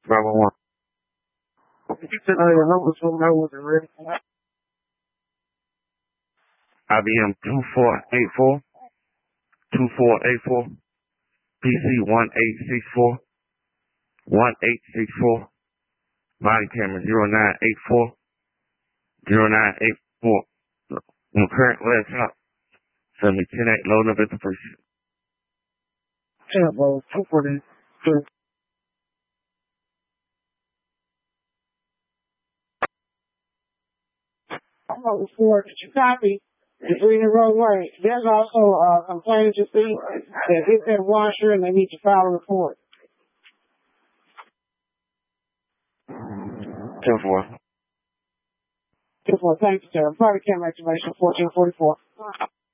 511. You said I didn't know what's going on with the ready. IBM 2484, 2484, PC 1864, 1864, body camera 0984, 0984. On the current laptop, 7010 loading up at the first. Well, 240. Oh, for that you copy is reading the wrong way. There's also a complaint you see that hit that washer and they need to file a report. 10-4. 10-4, thank you, sir. Body camera activation 1444.